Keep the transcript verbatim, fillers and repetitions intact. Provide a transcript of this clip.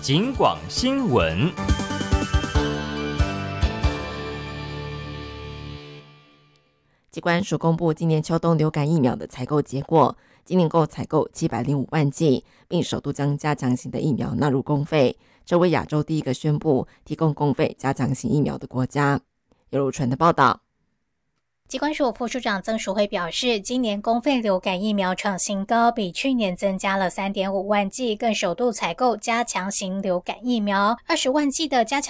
警广新闻。 疾管署公布今年秋冬流感疫苗的采购结果，今年共采购七百零五万剂，并首度将加强型的疫苗纳入公费，这为亚洲第一个宣布提供公费加强型疫苗的国家。由如纯的报道。 疾管署副署长曾淑慧表示，今年公费流感疫苗创新高，比去年增加了 三点五万剂，更首度采购加强型流感疫苗，二十万剂的加强